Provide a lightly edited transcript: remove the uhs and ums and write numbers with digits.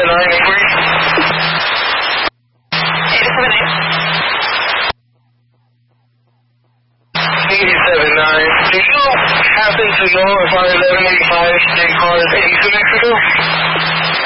inquiry. 879. Do you happen to know if our 1185 state car is into Mexico?